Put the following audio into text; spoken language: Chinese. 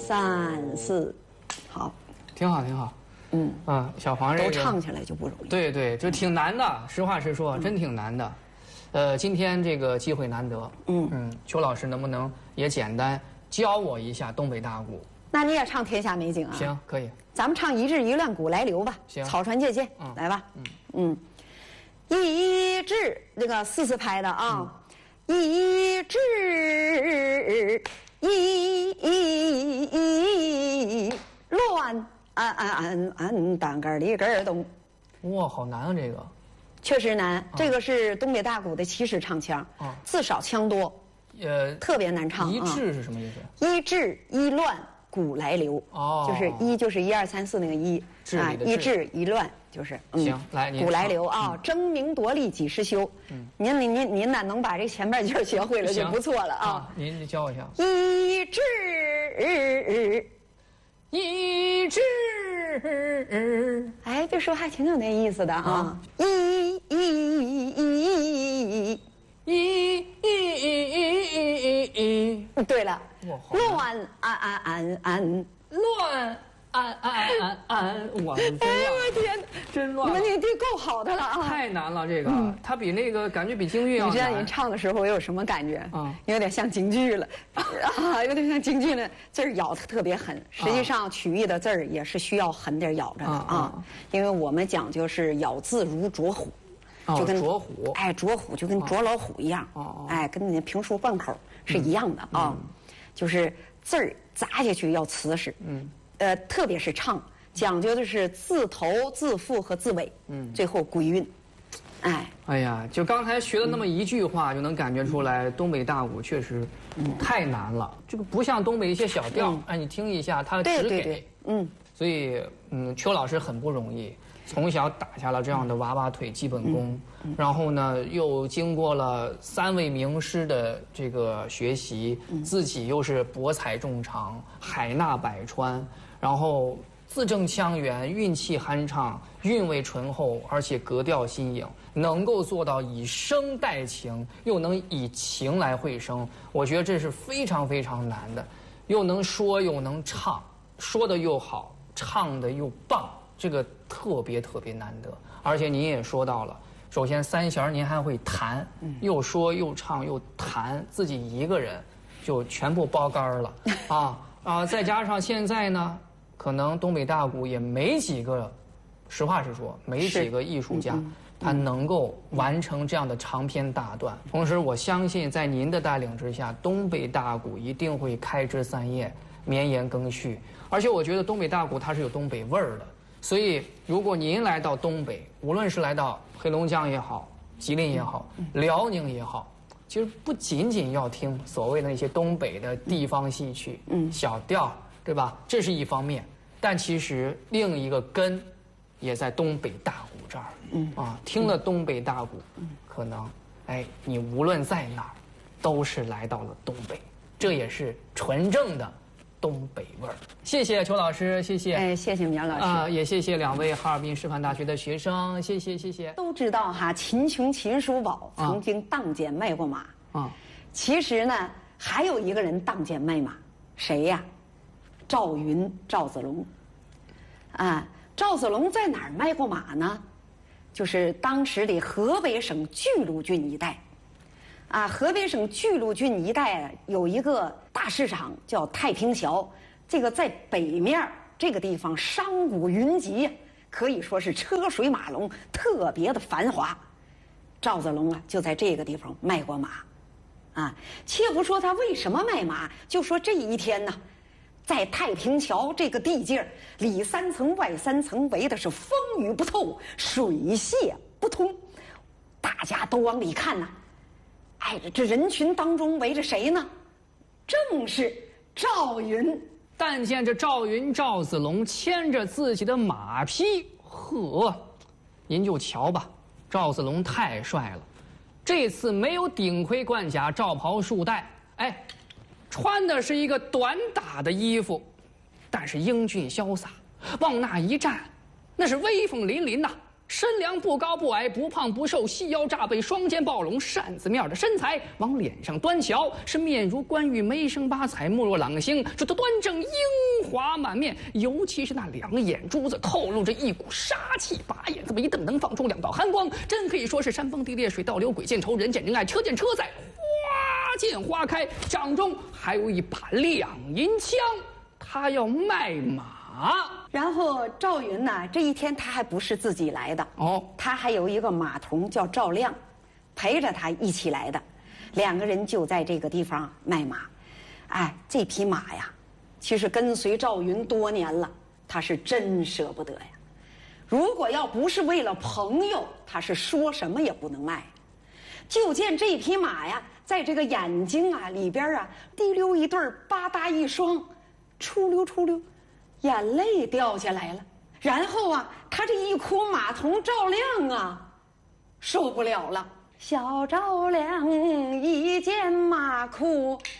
3、4，好， 挺好，挺好。小黄这个都唱起来就不容易。 对对，就挺难的，实话实说，真挺难的。今天这个机会难得，邱老师能不能也简单教我一下东北大鼓？ 那你也唱《天下美景》啊？ 行，可以。 咱们唱一志一乱鼓来流吧。 行， 草船借箭，来吧。一志那个4拍的啊，一志一乱单根里根咚。 哇，好难啊这个。 确实难，这个是东北大鼓的起始唱腔，字少腔多，特别难唱。 一志是什么意思？ 一志一乱鼓来流，就是一就是1、2、3、4那个一，一志一乱就是行，来鼓来流啊，争名夺利几时休？您呢能把这前半句学会了就不错了啊。 您教我一下。 一志一志， 哎，别说还挺有那意思的啊。对了，乱我的天！ 哎呦我天， 真乱！ 你够好的了啊！ 太难了，这个它比那个感觉比京剧要难。 你知道您唱的时候我有什么感觉？有点像京剧了有点像京剧了，字儿咬得特别狠。实际上曲艺的字儿也是需要狠点咬着的因为我们讲究是咬字如啄虎。就跟啄虎， 啄虎就跟啄老虎一样，跟你评书贯口是一样的就是字儿砸下去要瓷实，特别是唱，讲究的是字头、字腹和字尾，最后归韵， 哎呀，就刚才学的那么一句话，就能感觉出来，东北大鼓确实太难了。这个不像东北一些小调，你听一下，它只给，所以邱老师很不容易。从小打下了这样的娃娃腿基本功，然后呢，又经过了3位名师的这个学习，自己又是博采众长，海纳百川，然后字正腔圆，韵气酣畅，韵味醇厚，而且格调新颖，能够做到以声带情，又能以情来会声，我觉得这是非常非常难的，又能说又能唱，说的又好，唱的又棒。这个特别特别难得，而且您也说到了，首先3弦您还会弹，又说又唱又弹，自己一个人就全部包干了再加上现在呢，可能东北大鼓也没几个，实话实说，没几个艺术家他能够完成这样的长篇大段。同时，我相信在您的带领之下，东北大鼓一定会开枝散叶，绵延更续。而且我觉得东北大鼓它是有东北味儿的。所以，如果您来到东北，无论是来到黑龙江也好，吉林也好，辽宁也好，其实不仅仅要听所谓的那些东北的地方戏曲，小调，对吧？这是一方面，但其实另一个根也在东北大鼓这儿，听了东北大鼓，可能，你无论在哪儿，都是来到了东北，这也是纯正的东北味儿。谢谢邱老师，谢谢。 谢谢苗老师也谢谢2位哈尔滨师范大学的学生，谢谢。 都知道秦琼、秦叔宝曾经当剑卖过马其实呢，还有一个人当剑卖马，谁呀？赵云、赵子龙。赵子龙在哪儿卖过马呢？就是当时的河北省巨鹿郡一带。河北省巨鹿郡一带有一个大市场叫太平桥，这个在北面这个地方商贾云集，可以说是车水马龙，特别的繁华。赵子龙就在这个地方卖过马，且不说他为什么卖马，就说这一天呢，在太平桥这个地界里3层外3层，围的是风雨不透，水泄不通，大家都往里看呐。这人群当中围着谁呢？正是赵云。 但见这赵云、赵子龙牵着自己的马匹，您就瞧吧，赵子龙太帅了。这次没有顶盔贯甲、罩袍束带，穿的是一个短打的衣服，但是英俊潇洒，往那一站，那是威风凛凛呐。 身量不高不矮，不胖不瘦，细腰炸背，双肩暴龙，扇子面的身材，往脸上端瞧，是面如冠玉，眉生八彩，目若朗星，说他端正英华满面，尤其是那两眼珠子透露着一股杀气，把眼这么一瞪，能放出两道寒光，真可以说是山崩地裂，水倒流，鬼见愁，人见人爱，车见车载，花见花开，掌中还有一把两银枪，他要卖马。 然后赵云呢，这一天他还不是自己来的哦，他还有一个马童叫赵亮，陪着他一起来的，两个人就在这个地方卖马。哎，这匹马呀，其实跟随赵云多年了，他是真舍不得呀。如果要不是为了朋友，他是说什么也不能卖。就见这匹马呀，在这个眼睛啊里边啊，滴溜一对儿，吧嗒一双，出溜出溜。眼泪掉下来了，然后啊，他这一哭，马童赵亮啊，受不了了。小赵亮一见马哭。